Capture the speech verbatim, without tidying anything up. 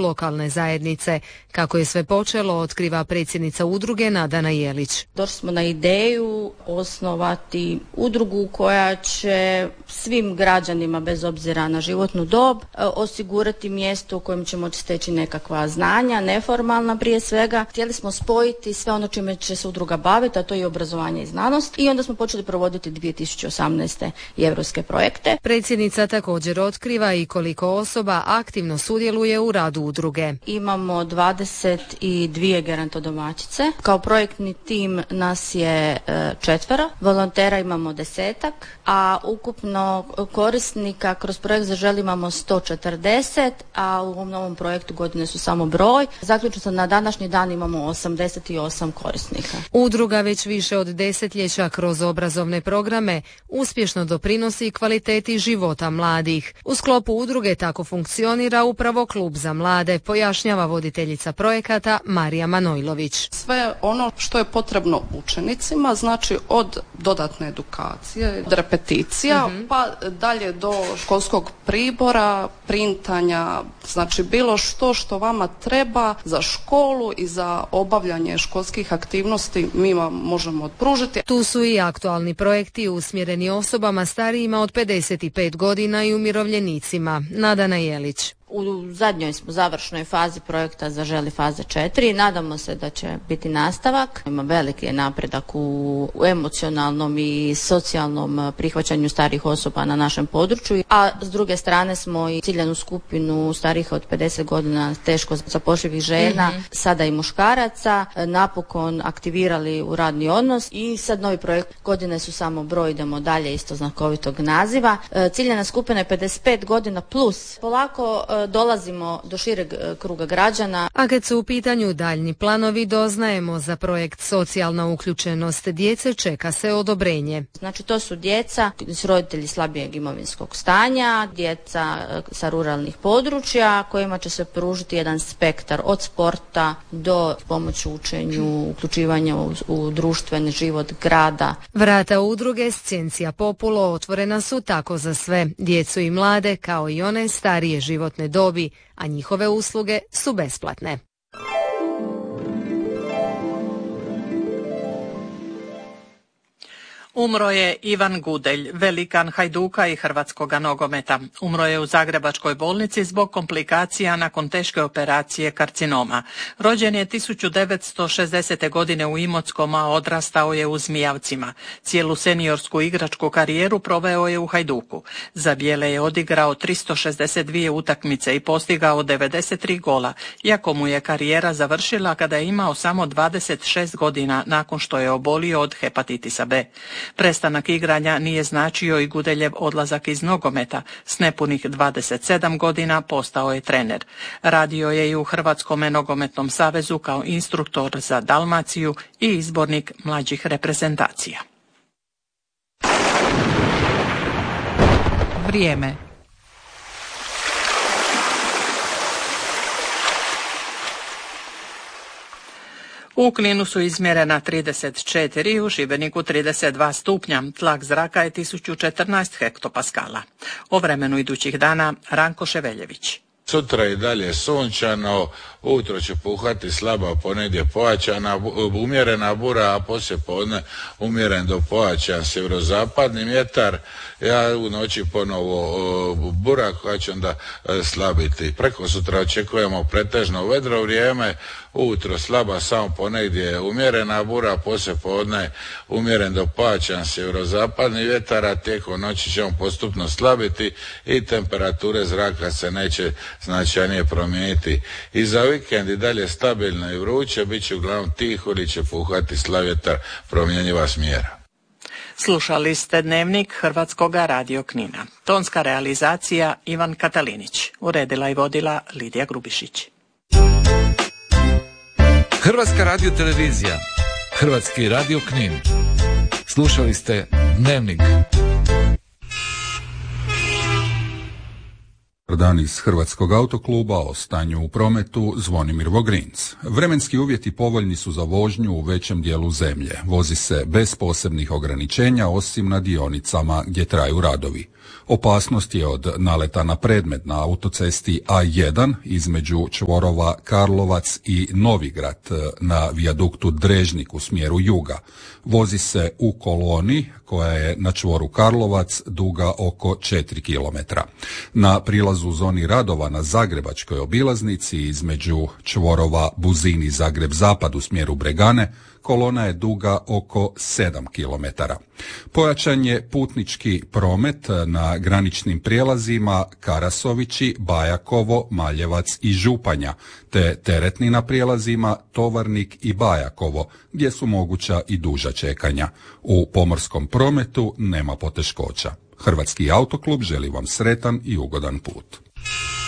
lokalne zajednice. Kako je sve počelo, otkriva predsjednica udruge Nadana Jelić. Došli smo na ideju osnovati udrugu koja će svim građanima, bez obzira na životnu dob, osigurati mjesto u kojem će moći steći nekakva znanja, neformalna prije svega. Htjeli smo spojiti sve ono čime će se udruga baviti, a to je obrazovanje i znanost. I onda smo počeli provoditi dvije tisuće osamnaeste i europske projekte. Predsjednica također otkriva i koliko osoba aktivno sudjeluje u radu udruge. Imamo dvadeset dvije gerontodomaćice. Kao projektni tim nas je četvero, volontera imamo desetak, a ukupno korisnika kroz projekt Zaželi imamo sto četrdeset, a u ovom novom projektu godine su samo broj. Zaključno na današnji dan imamo osamdeset osam korisnika. Udruga već više od desetljeća kroz obrazovne programe uspješno doprinosi kvaliteti života mladih. U sklopu udruge tako funkcionira upravo klub za mlade, pojašnjava voditeljica projekata Marija Manojlović. Sve ono što je potrebno učenicima, znači od dodatne edukacije, od repeticija, uh-huh. pa dalje do školskog pribora, printanja, znači bilo što što vama treba za školu i za obavljanje školskih aktivnosti mi vam možemo pružiti. Tu su i aktualni projekti usmjereni osobama starijima od pedeset pet godina i umirovljenicima. Nadana Jelić. U zadnjoj smo završnoj fazi projekta Zaželi faze četiri. Nadamo se da će biti nastavak. Ima veliki je napredak u, u emocionalnom i socijalnom prihvaćanju starijih osoba na našem području. A s druge strane smo i ciljanu skupinu starijih od pedeset godina teško zapošljivih žena, mm-hmm. sada i muškaraca, napokon aktivirali u radni odnos i sad novi projekt. Godine su samo broj, idemo dalje isto znakovitog naziva. Ciljana skupina je pedeset pet godina plus. Polako dolazimo do šireg kruga građana. A kad su u pitanju daljni planovi, doznajemo za projekt Socijalna uključenost djece čeka se odobrenje. Znači to su djeca s roditelji slabijeg imovinskog stanja, djeca sa ruralnih područja kojima će se pružiti jedan spektar od sporta do pomoći učenju, uključivanja u, u društveni život grada. Vrata udruge Scientia Populo otvorena su tako za sve, djecu i mlade kao i one starije životne dobi, a njihove usluge su besplatne. Umro je Ivan Gudelj, velikan Hajduka i hrvatskoga nogometa. Umro je u Zagrebačkoj bolnici zbog komplikacija nakon teške operacije karcinoma. Rođen je tisuću devetsto šezdesete. godine u Imotskom, a odrastao je u Zmijavcima. Cijelu seniorsku igračku karijeru proveo je u Hajduku. Za bijele je odigrao tristo šezdeset dvije utakmice i postigao devedeset tri gola, iako mu je karijera završila kada je imao samo dvadeset šest godina nakon što je obolio od hepatitisa B. Prestanak igranja nije značio i Gudeljev odlazak iz nogometa. S nepunih dvadeset sedam godina postao je trener. Radio je i u Hrvatskom nogometnom savezu kao instruktor za Dalmaciju i izbornik mlađih reprezentacija. Vrijeme. U Kninu su izmjerena trideset četiri, u Šibeniku trideset dva stupnja, tlak zraka je tisuću četrnaest hektopaskala. O vremenu idućih dana Ranko Ševeljević. Sutra i dalje sunčano, ujutro će puhati slaba, ponegdje pojačana, umjerena bura, a poslije podne umjeren do pojačan sjeverozapadni vjetar. Ja u noći ponovo bura koja će onda slabiti. Preko sutra očekujemo pretežno vedro vrijeme, ujutro slaba, samo ponegdje umjerena bura, poslije podne umjeren do pojačan sjeverozapadni vjetar, a tijekom noći ćemo postupno slabiti i temperature zraka se neće značajnije promijeniti. I za vikend i dalje stabilno i vruće, bit će uglavnom tiho ili će puhati slab vjetar promjenjiva smjera. Slušali ste Dnevnik Hrvatskoga radio Knina. Tonska realizacija Ivan Katalinić. Uredila i vodila Lidija Grubišić. Hrvatska radiotelevizija, Hrvatski radio Knin. Slušali ste Dnevnik. Dan iz Hrvatskog autokluba o stanju u prometu Zvonimir Vogrinc. Vremenski uvjeti povoljni su za vožnju u većem dijelu zemlje. Vozi se bez posebnih ograničenja osim na dionicama gdje traju radovi. Opasnost je od naleta na predmet na autocesti A jedan između čvorova Karlovac i Novigrad na vijaduktu Drežnik u smjeru juga. Vozi se u koloni koja je na čvoru Karlovac duga oko četiri kilometra. Na prilazu u zoni radova na Zagrebačkoj obilaznici između čvorova Buzini Zagreb Zapad u smjeru Bregane kolona je duga oko sedam kilometara. Pojačan je putnički promet na graničnim prijelazima Karasovići, Bajakovo, Maljevac i Županja, te teretni na prijelazima Tovarnik i Bajakovo, gdje su moguća i duža čekanja. U pomorskom prometu nema poteškoća. Hrvatski autoklub želi vam sretan i ugodan put.